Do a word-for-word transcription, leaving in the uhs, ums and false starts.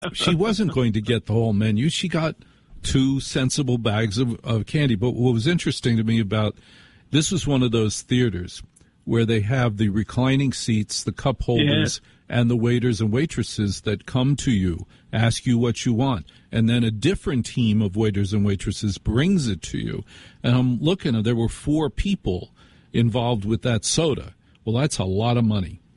she wasn't going to get the whole menu. She got two sensible bags of, of candy. But what was interesting to me about this was one of those theaters where they have the reclining seats, the cup holders, yeah. and the waiters and waitresses that come to you, ask you what you want. And then a different team of waiters and waitresses brings it to you. And I'm looking, and there were four people involved with that soda. Well, that's a lot of money.